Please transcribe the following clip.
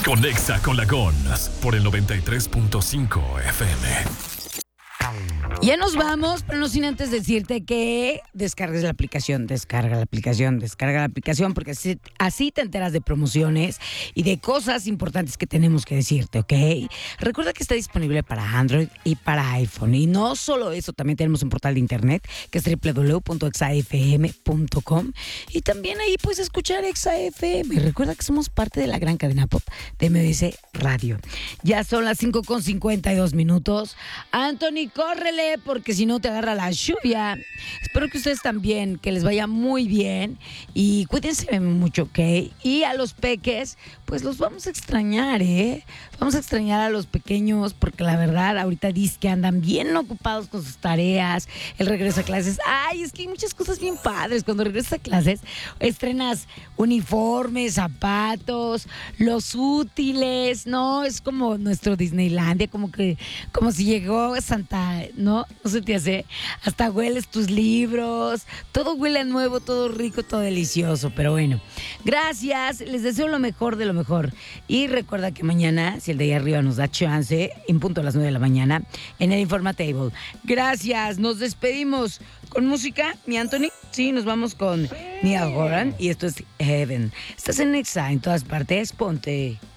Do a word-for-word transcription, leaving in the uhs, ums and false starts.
Conexa con la Gons por el noventa y tres punto cinco F M. Ya nos vamos, pero no sin antes decirte que descargues la aplicación, descarga la aplicación, descarga la aplicación, porque así, así te enteras de promociones y de cosas importantes que tenemos que decirte, ¿ok? Recuerda que está disponible para Android y para iPhone. Y no solo eso, también tenemos un portal de internet que es doble u doble u doble u punto exa f m punto com y también ahí puedes escuchar Exa F M. Recuerda que somos parte de la gran cadena pop de M B C Radio. Ya son las cinco con cincuenta y dos minutos. Anthony, córrele, porque si no te agarra la lluvia. Espero que ustedes también, que les vaya muy bien y cuídense mucho, ¿ok? Y a los peques, pues los vamos a extrañar, ¿eh? Vamos a extrañar a los pequeños porque la verdad ahorita dice que andan bien ocupados con sus tareas, el regreso a clases. Ay, es que hay muchas cosas bien padres. Cuando regresas a clases, estrenas uniformes, zapatos, los útiles, ¿no? Es como nuestro Disneylandia, como que, como si llegó Santa, ¿no? No se te hace. Hasta hueles tus libros, todo huele a nuevo, todo rico, todo delicioso. Pero bueno, gracias, les deseo lo mejor de lo mejor. Y recuerda que mañana, si el de ahí arriba nos da chance, en punto a las nueve de la mañana, en el Informatable. Gracias, nos despedimos con música, mi Anthony. Sí, nos vamos con Niall Horan y esto es Heaven. Estás en Exa, en todas partes, ponte.